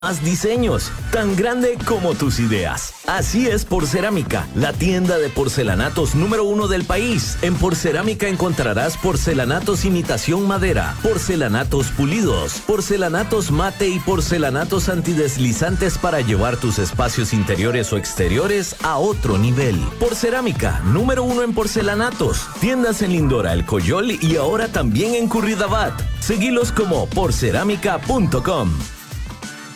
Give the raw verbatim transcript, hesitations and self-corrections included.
Más diseños, tan grande como tus ideas. Así es Porcerámica, la tienda de porcelanatos número uno del país. En Porcerámica encontrarás porcelanatos imitación madera, porcelanatos pulidos, porcelanatos mate y porcelanatos antideslizantes para llevar tus espacios interiores o exteriores a otro nivel. Porcerámica, número uno en porcelanatos. Tiendas en Lindora, El Coyol y ahora también en Curridabat. Seguilos como porcerámica punto com.